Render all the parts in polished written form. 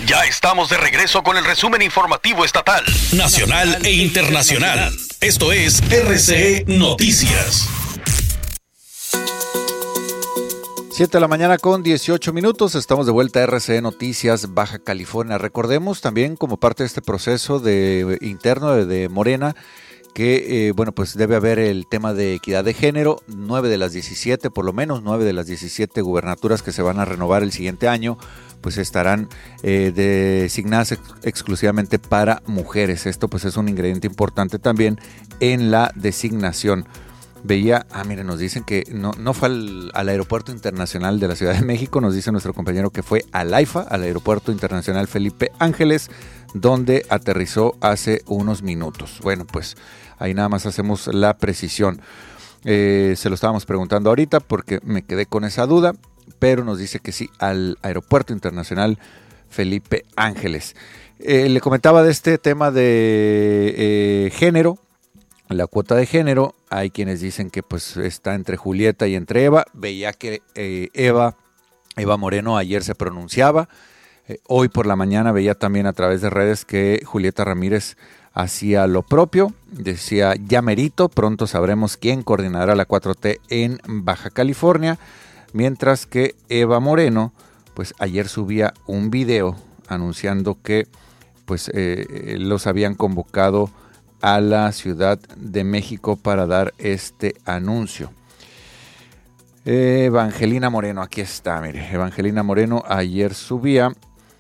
Ya estamos de regreso con el resumen informativo estatal, nacional e internacional. Esto es RCE Noticias. 7 de la mañana con 18 minutos, estamos de vuelta a RCE Noticias Baja California. Recordemos también, como parte de este proceso interno de Morena, que pues debe haber el tema de equidad de género. 9 de las 17, por lo menos 9 de las 17 gubernaturas que se van a renovar el siguiente año, pues estarán designadas exclusivamente para mujeres. Esto pues es un ingrediente importante también en la designación. Veía, miren, nos dicen que no fue al Aeropuerto Internacional de la Ciudad de México, nos dice nuestro compañero que fue al AIFA, al Aeropuerto Internacional Felipe Ángeles, donde aterrizó hace unos minutos. Bueno, pues ahí nada más hacemos la precisión. Se lo estábamos preguntando ahorita porque me quedé con esa duda, pero nos dice que sí, al Aeropuerto Internacional Felipe Ángeles. Le comentaba de este tema de género. La cuota de género, hay quienes dicen que pues está entre Julieta y entre Eva. Veía que Eva Moreno ayer se pronunciaba. Hoy por la mañana veía también a través de redes que Julieta Ramírez hacía lo propio. Decía, ya merito, pronto sabremos quién coordinará la 4T en Baja California. Mientras que Eva Moreno, pues ayer subía un video anunciando que pues los habían convocado a la Ciudad de México para dar este anuncio. Evangelina Moreno, aquí está, mire, Evangelina Moreno ayer subía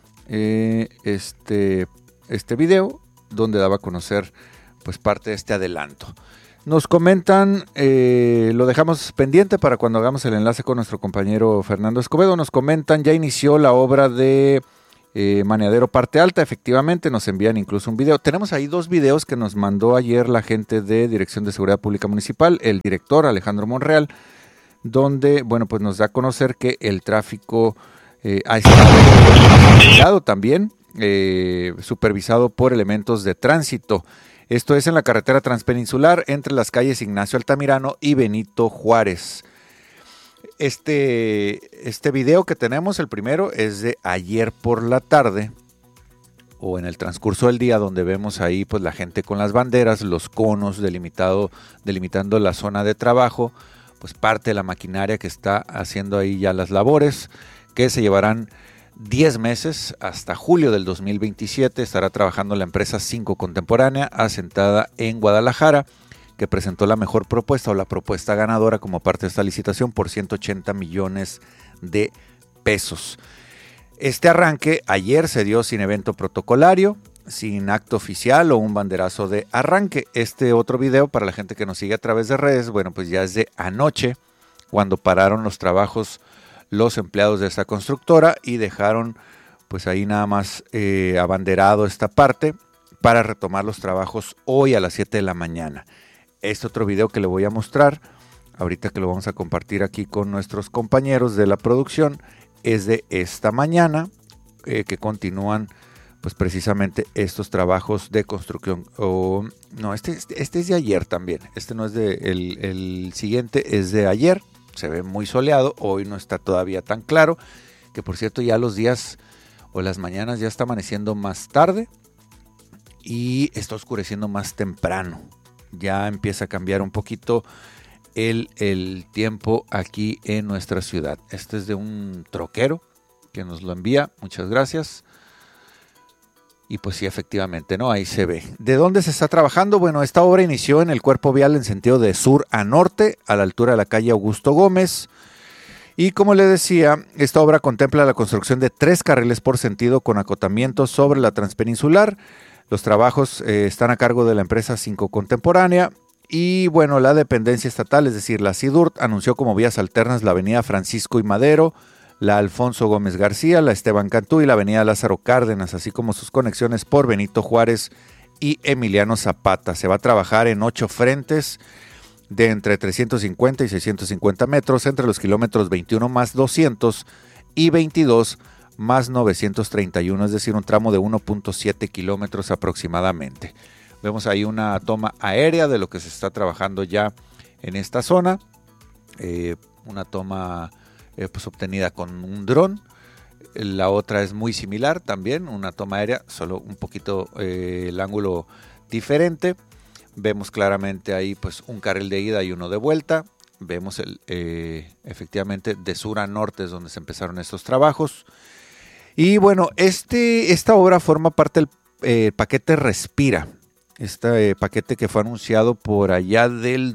este video donde daba a conocer pues parte de este adelanto. Nos comentan, lo dejamos pendiente para cuando hagamos el enlace con nuestro compañero Fernando Escobedo. Nos comentan, ya inició la obra de Maneadero Parte Alta. Efectivamente, nos envían incluso un video. Tenemos ahí 2 videos que nos mandó ayer la gente de Dirección de Seguridad Pública Municipal, el director Alejandro Monreal, donde, bueno, pues nos da a conocer que el tráfico ha estado también supervisado por elementos de tránsito. Esto es en la carretera transpeninsular entre las calles Ignacio Altamirano y Benito Juárez. Este video que tenemos, el primero, es de ayer por la tarde o en el transcurso del día, donde vemos ahí pues la gente con las banderas, los conos delimitando la zona de trabajo, pues parte de la maquinaria que está haciendo ahí ya las labores, que se llevarán 10 meses, hasta julio del 2027 estará trabajando la empresa 5 Contemporánea, asentada en Guadalajara, que presentó la mejor propuesta o la propuesta ganadora como parte de esta licitación por 180 millones de pesos. Este arranque ayer se dio sin evento protocolario, sin acto oficial o un banderazo de arranque. Este otro video, para la gente que nos sigue a través de redes, bueno, pues ya es de anoche, cuando pararon los trabajos los empleados de esta constructora y dejaron pues ahí nada más abanderado esta parte para retomar los trabajos hoy a las 7 de la mañana. Este otro video que le voy a mostrar, ahorita que lo vamos a compartir aquí con nuestros compañeros de la producción, es de esta mañana, que continúan pues precisamente estos trabajos de construcción. Este es de ayer también, este no es el siguiente es de ayer, se ve muy soleado, hoy no está todavía tan claro, que por cierto ya los días o las mañanas ya está amaneciendo más tarde y está oscureciendo más temprano. Ya empieza a cambiar un poquito el tiempo aquí en nuestra ciudad. Este es de un troquero que nos lo envía, muchas gracias. Y pues sí, efectivamente, ¿no? Ahí se ve. ¿De dónde se está trabajando? Bueno, esta obra inició en el cuerpo vial en sentido de sur a norte, a la altura de la calle Augusto Gómez. Y como le decía, esta obra contempla la construcción de 3 carriles por sentido con acotamientos sobre la transpeninsular. Los trabajos están a cargo de la empresa 5 Contemporánea. Y bueno, la dependencia estatal, es decir, la CIDURT, anunció como vías alternas la avenida Francisco y Madero, la Alfonso Gómez García, la Esteban Cantú y la avenida Lázaro Cárdenas, así como sus conexiones por Benito Juárez y Emiliano Zapata. Se va a trabajar en 8 frentes de entre 350 y 650 metros entre los kilómetros 21 más 200 y 22 más 931, es decir, un tramo de 1.7 kilómetros aproximadamente. Vemos ahí una toma aérea de lo que se está trabajando ya en esta zona, una toma pues obtenida con un dron. la otra es muy similar también, una toma aérea, solo un poquito el ángulo diferente. Vemos claramente ahí pues un carril de ida y uno de vuelta. Vemos efectivamente de sur a norte es donde se empezaron estos trabajos. Y bueno, esta obra forma parte del paquete Respira. Este paquete que fue anunciado por allá del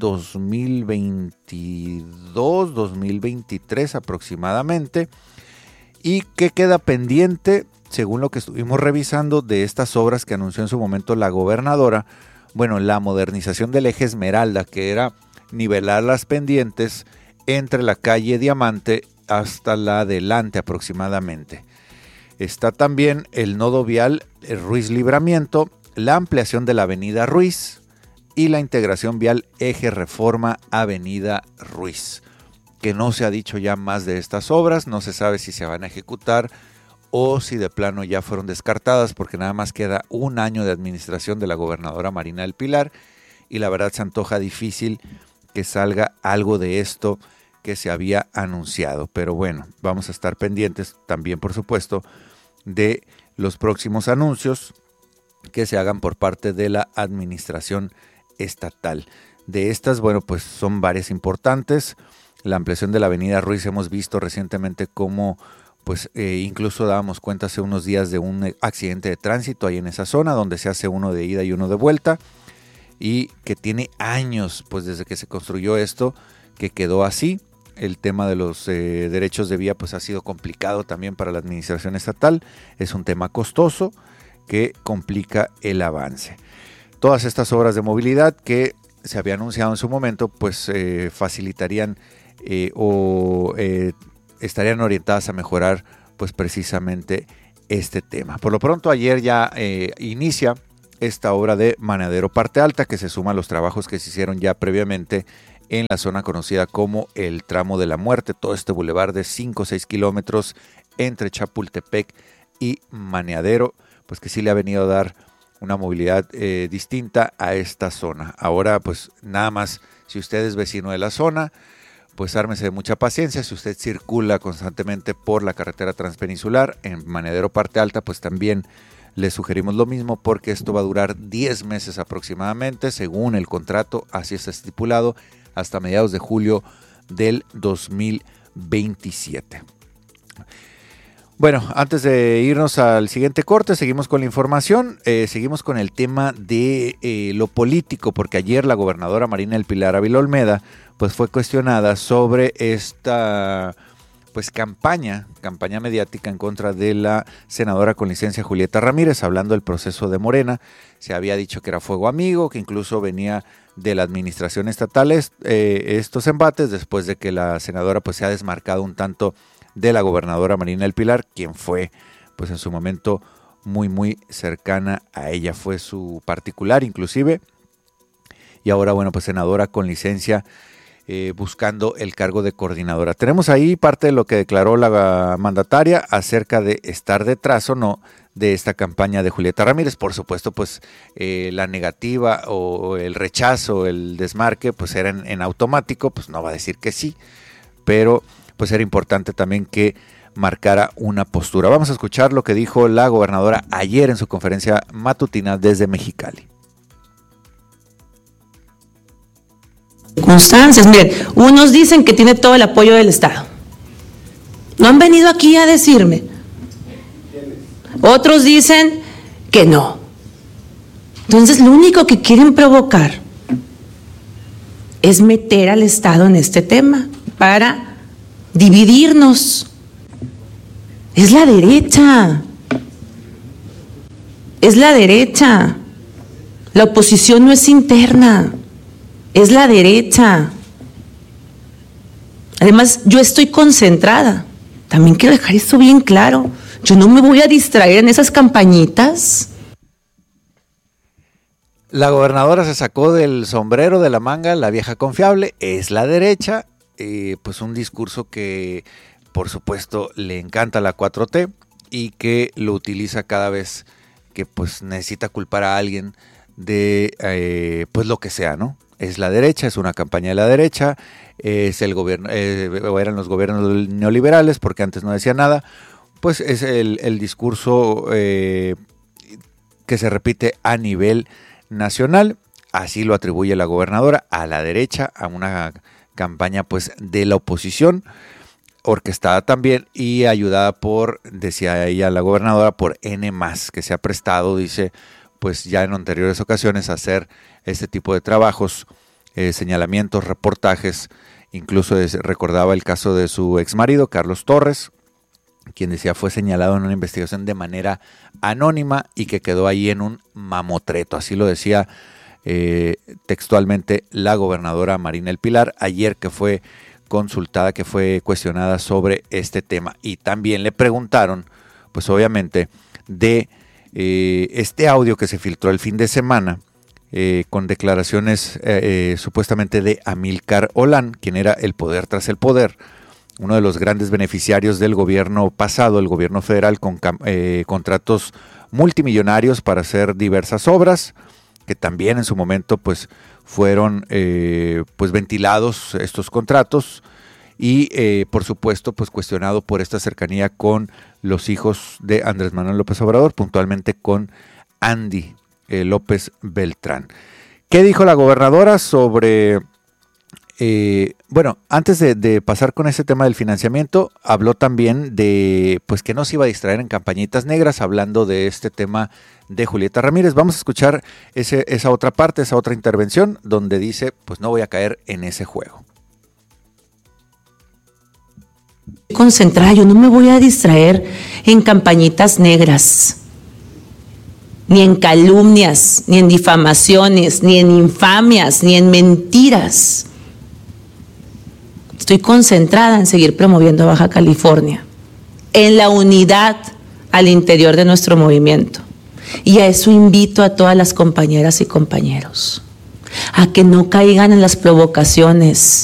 2022, 2023 aproximadamente, y que queda pendiente, según lo que estuvimos revisando, de estas obras que anunció en su momento la gobernadora. Bueno, la modernización del eje Esmeralda, que era nivelar las pendientes entre la calle Diamante hasta la Adelante aproximadamente. Está también el nodo vial Ruiz Libramiento, la ampliación de la avenida Ruiz y la integración vial Eje Reforma Avenida Ruiz, que no se ha dicho ya más de estas obras, no se sabe si se van a ejecutar o si de plano ya fueron descartadas, porque nada más queda un año de administración de la gobernadora Marina del Pilar y la verdad se antoja difícil que salga algo de esto que se había anunciado. Pero bueno, vamos a estar pendientes también, por supuesto, de los próximos anuncios que se hagan por parte de la administración estatal. De estas, bueno, pues son varias importantes. La ampliación de la avenida Ruiz, hemos visto recientemente cómo pues incluso dábamos cuenta hace unos días de un accidente de tránsito ahí en esa zona donde se hace uno de ida y uno de vuelta y que tiene años pues desde que se construyó esto que quedó así. El tema de los derechos de vía pues ha sido complicado también para la administración estatal, es un tema costoso que complica el avance. Todas estas obras de movilidad que se había anunciado en su momento pues facilitarían estarían orientadas a mejorar pues precisamente este tema. Por lo pronto ayer ya inicia esta obra de Manadero Parte Alta, que se suma a los trabajos que se hicieron ya previamente en la zona conocida como el Tramo de la Muerte, todo este bulevar de 5 o 6 kilómetros entre Chapultepec y Manadero, pues que sí le ha venido a dar una movilidad distinta a esta zona. Ahora pues nada más, si usted es vecino de la zona, pues ármese de mucha paciencia. Si usted circula constantemente por la carretera transpeninsular en Manadero Parte Alta, pues también le sugerimos lo mismo, porque esto va a durar 10 meses aproximadamente, según el contrato, así está estipulado, hasta mediados de julio del 2027. Bueno, antes de irnos al siguiente corte, seguimos con la información, seguimos con el tema de lo político, porque ayer la gobernadora Marina del Pilar Ávila Olmeda pues fue cuestionada sobre esta pues campaña mediática en contra de la senadora con licencia Julieta Ramírez, hablando del proceso de Morena. Se había dicho que era fuego amigo, que incluso venía de la administración estatal estos embates, después de que la senadora pues se ha desmarcado un tanto de la gobernadora Marina del Pilar, quien fue pues en su momento muy cercana a ella, fue su particular inclusive, y ahora bueno pues senadora con licencia buscando el cargo de coordinadora. Tenemos ahí parte de lo que declaró la mandataria acerca de estar detrás o no de esta campaña de Julieta Ramírez. Por supuesto, pues la negativa o el rechazo, el desmarque, pues era en automático, pues no va a decir que sí, pero pues era importante también que marcara una postura. Vamos a escuchar lo que dijo la gobernadora ayer en su conferencia matutina desde Mexicali. Circunstancias, miren, unos dicen que tiene todo el apoyo del Estado. No han venido aquí a decirme. Otros dicen que no. Entonces, lo único que quieren provocar es meter al Estado en este tema para dividirnos. Es la derecha. Es la derecha. La oposición no es interna. Es la derecha. Además, yo estoy concentrada. También quiero dejar esto bien claro. Yo no me voy a distraer en esas campañitas. La gobernadora se sacó del sombrero de la manga la vieja confiable, es la derecha, pues un discurso que por supuesto le encanta a la 4T y que lo utiliza cada vez que pues necesita culpar a alguien de pues lo que sea, ¿no? Es la derecha, es una campaña de la derecha, es el gobierno, eran los gobiernos neoliberales, porque antes no decía nada, pues es el discurso que se repite a nivel nacional. Así lo atribuye la gobernadora a la derecha, a una campaña pues de la oposición, orquestada también y ayudada por, decía ella la gobernadora, por N+, que se ha prestado, dice, pues ya en anteriores ocasiones a hacer este tipo de trabajos, señalamientos, reportajes. Incluso recordaba el caso de su exmarido, Carlos Torres, quien decía fue señalado en una investigación de manera anónima y que quedó ahí en un mamotreto. Así lo decía textualmente la gobernadora Marina El Pilar ayer, que fue consultada, que fue cuestionada sobre este tema. Y también le preguntaron, pues obviamente, de este audio que se filtró el fin de semana, con declaraciones supuestamente de Amílcar Olán, quien era el poder tras el poder, uno de los grandes beneficiarios del gobierno pasado, el gobierno federal, con contratos multimillonarios para hacer diversas obras, que también en su momento pues fueron pues ventilados estos contratos y por supuesto pues cuestionado por esta cercanía con los hijos de Andrés Manuel López Obrador, puntualmente con Andy López Beltrán. ¿Qué dijo la gobernadora sobre bueno, antes de pasar con ese tema del financiamiento, habló también de pues que no se iba a distraer en campañitas negras, hablando de este tema de Julieta Ramírez? Vamos a escuchar esa otra parte, esa otra intervención, donde dice, pues no voy a caer en ese juego. Concentrada, yo no me voy a distraer en campañitas negras, ni en calumnias, ni en difamaciones, ni en infamias, ni en mentiras. Estoy concentrada en seguir promoviendo Baja California, en la unidad al interior de nuestro movimiento. Y a eso invito a todas las compañeras y compañeros, a que no caigan en las provocaciones,